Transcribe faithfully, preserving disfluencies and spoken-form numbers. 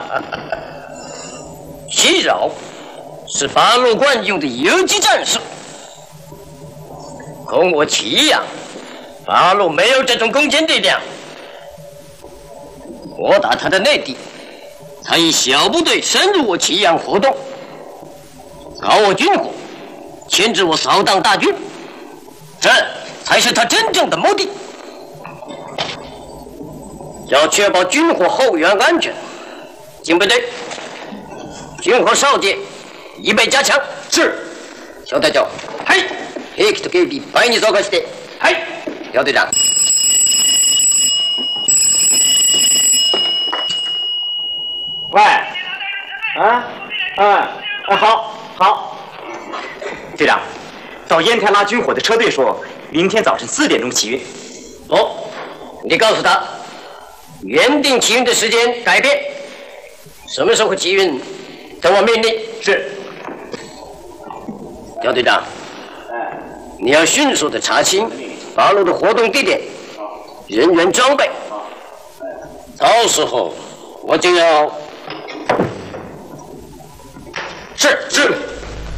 西饶是八路关用的游击战术，跟我祁阳，八路没有这种攻坚力量。我打他的内地，他以小部队深入我祁阳活动，搞我军火，牵制我扫荡大军，这才是他真正的目的。要确保军火后援安全，警备队。 军火少节预备加强。是。小队長。はい。兵器と警備倍に増加して。はい。小隊長。 喂。啊啊啊！好，好。队长，到烟台拉军火的车队说，明天早晨四点钟起运。 哦，你告诉他，原定起运的时间改变，什么时候起运？ 等我命令。是。姚队长，你要迅速的查清八路的活动地点、人员装备，到时候我就要。是。